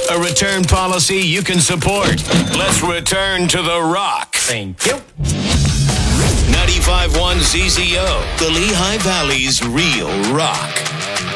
A return policy you can support. Let's return to the rock. Thank you. 95.1 ZZO, the Lehigh Valley's real rock.